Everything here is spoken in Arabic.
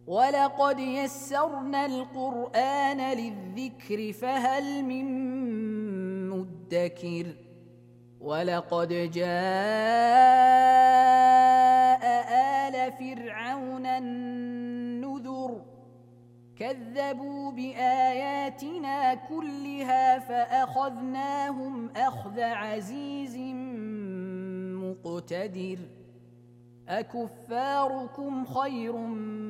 ولقد يسرنا القرآن للذكر فهل من مدكر ولقد جاء آل فرعون النذر كذبوا بآياتنا كلها فأخذناهم أخذ عزيز مقتدر أكفاركم خير